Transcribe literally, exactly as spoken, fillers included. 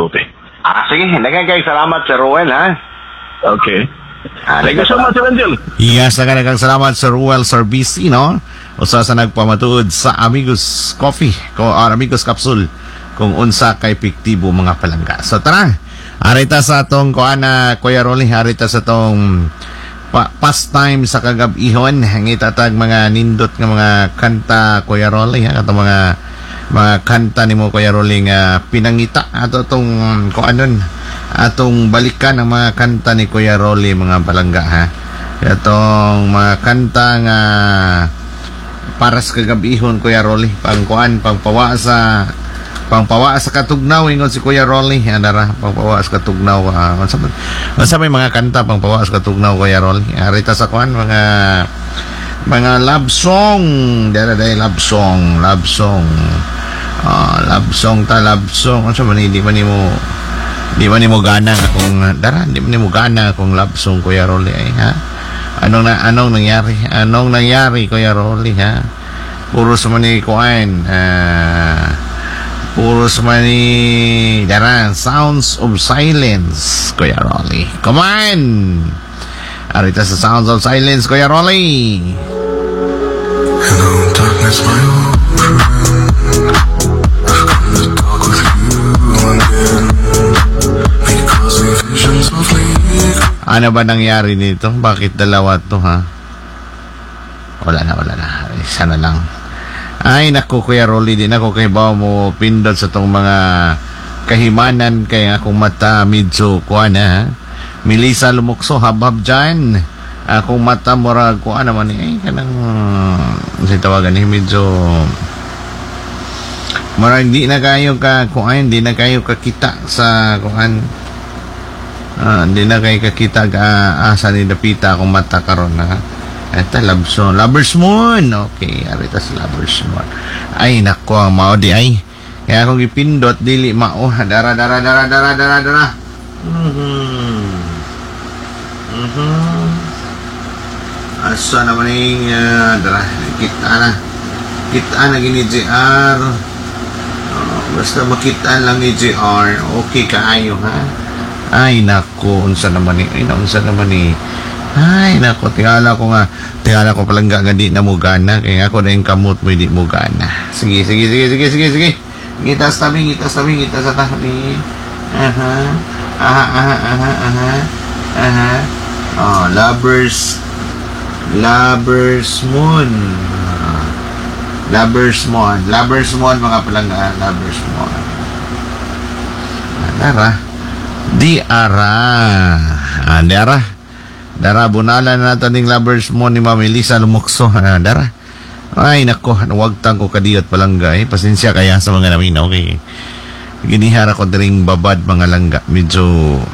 Kote. Ah, sige. Daghang kay salamat, Sir Ruel, ha? Okay. Ah, Thank you so much, Sir Angel. Yes, nagkanagang salamat Sir Ruel Sir B C, no? Usa sa nagpamatuod sa Amigos Coffee, ko or Amigos Capsule, kung unsa kay epektibo mga palangga. So tara, arita sa atong kuana Kuya Rolly, arita sa atong pa pastime sa kagabihon, hangitatag mga nindot nga mga kanta Kuya Rolly, ha? Katong mga mga kanta nimo Kuya Rolly nga pinangita ato tong kuanon atong balikan ang mga kanta ni Kuya Rolly mga palangga, ha. Itong mga kanta nga para sa kagabihon Kuya Rolly, pangkuan pangpawa sa pangpawa sa katugnaw ingon si Kuya Rolly, andara pangpawa sa katugnaw, uh, unsa unsa may mga kanta pangpawa sa katugnaw Kuya Rolly, arita sa kuan mga mga love song, dara day love song love song uh, love song ta love song unsa man hindi man nimo di man nimo gana kung dara di man nimo gana kung love song Kuya Rolly, ay ha. Anong na anong nangyari? Anong nangyari Kuya Rolly, ha? Puro sa mani kuan, ah, puro sa mani dara Sounds of Silence Kuya Rolly. Come on. Arita sa Sounds of Silence Kuya Rolly. Hello darkness my old friend, I've come to talk with you again, because we visions of league. Ano ba nangyari nito? Bakit dalawa to, ha? Wala na, wala na. Isa na lang. Ay, naku, Kuya Rolly, din ako kay bawa mo pindot sa tong mga kahimanan kaya akong mata medyo kuha na, ha? Melissa Lumukso, habhab dyan. Akong mata mura kuha naman eh. Ay, kanang kasi tawagan eh, medyo mura hindi na kayo ka kuhaan, hindi na kayo kakita sa kuhaan. Ah, hindi na kayo kakita uh, asa ni Dapita akong mata karon, na ito love song Lovers Moon, okay, arita sa Lovers Moon. Ay nako, ang mao di ay kaya akong ipindot dili mao, dara dara dara dara dara dara mhm mhm asa naman yung uh, dara kita na kita na gini J R, oh, basta makita lang ni J R okay kaayo, ha. Ay nako, unsa naman ni, ay unsa naman ni, ay nako, tingala ko nga, tingala ko palang nga di na mo gana, kaya ako na yung kamot mo di mo gana. Sige, sige, sige, sige, sige, sige, ngitas tabi, ngitas tabi, ngitas sa tabi, aha, aha, aha, aha, aha, aha, oh, Lovers, Lovers Moon, Lovers Moon, Lovers Moon, mga palangga, Lovers Moon, Dara, di ara, ah, dara, dara, bunalan na natin ng Lovers Moon ni Ma'am Melissa Lumukso, ah, dara, ay nako, wag tang ko kadiyot palangga, eh, pasensya kaya sa mga namin, okay, ginihara ko din babad mga langga, medyo